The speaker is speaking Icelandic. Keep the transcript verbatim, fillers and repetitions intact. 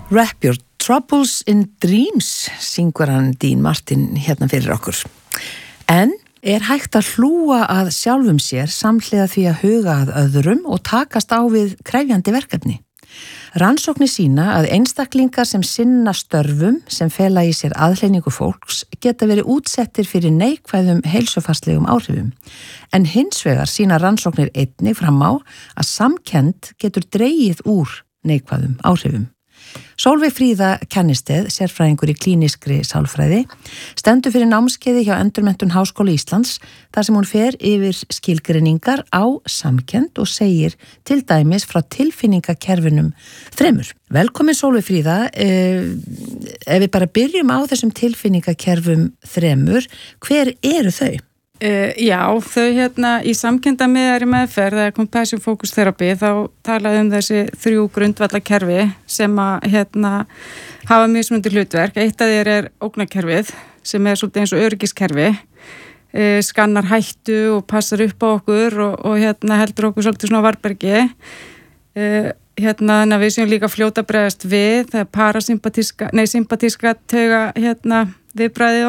Wrap your troubles in dreams, syngur hann Dean Martin hérna fyrir okkur. En er hægt að hlúa að sjálfum sér samhliða því að huga að öðrum og takast á við krefjandi verkefni? Rannsóknir sýna að einstaklingar sem sinna störfum sem fela í sér aðhleyningu fólks geta verið útsettir fyrir neikvæðum heilsufarslegum áhrifum. En hins vegar sýna rannsóknir einnig fram á að samkennd getur dregið úr neikvæðum áhrifum. Sólveig Fríða Kennistad, sérfræðingur í klínískri sálfræði, stendur fyrir námskeiði hjá Endurmenntun Háskóla Íslands þar sem hún fer yfir skilgreiningar á samkennd og segir til dæmis frá tilfinningakerfinum þremur. Velkomin Sólveig Fríða, eh, ef við bara byrjum á þessum tilfinningakerfum þremur, hver eru þau? Uh, já, þau hérna í samkenndarmiðari meðferð eða compassion focus therapy þá talaði um þessi þrjú grundvallakerfi sem að hérna hafa mismunandi hlutverk. Eitt af þeir er ógnarkerfið sem er svolítið eins og öryggiskerfi, uh, skannar hættu og passar upp á okkur og, og hérna heldur okkur svolítið svona á varðbergi. Uh, hérna þannig að við séum líka fljóta bregðast við, það er parasympatíska, nei sympatíska tauga hérna viðbragðið